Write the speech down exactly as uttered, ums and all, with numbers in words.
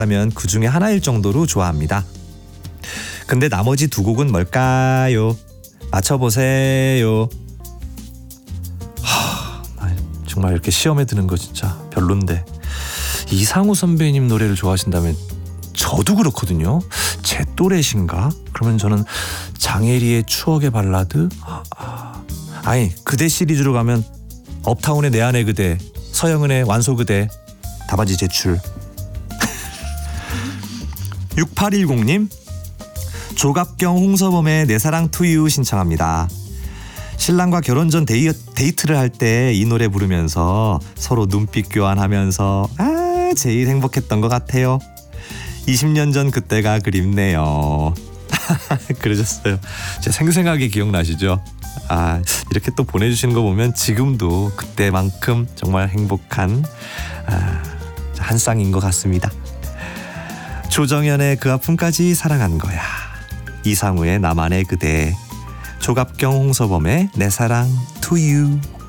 하면 그 중에 하나일 정도로 좋아합니다. 근데 나머지 두 곡은 뭘까요? 맞춰보세요. 하, 정말 이렇게 시험에 드는 거 진짜 별론데. 이상우 선배님 노래를 좋아하신다면 저도 그렇거든요. 제 또래신가? 그러면 저는 장혜리의 추억의 발라드, 아, 아. 아니 그대 시리즈로 가면 업타운의 내 안의 그대, 서영은의 완소 그대, 다바지 제출. 육팔일공님 조갑경 홍서범의 내 사랑 투유 신청합니다. 신랑과 결혼 전 데이, 데이트를 할 때 이 노래 부르면서 서로 눈빛 교환하면서 아 제일 행복했던 것 같아요. 이십 년 전 그때가 그립네요. 그러셨어요. 제 생생하게 기억나시죠? 아 이렇게 또 보내주시는 거 보면 지금도 그때만큼 정말 행복한 아, 한 쌍인 것 같습니다. 조정연의 그 아픔까지 사랑한 거야, 이상우의 나만의 그대, 조갑경 홍서범의 내 사랑 투유.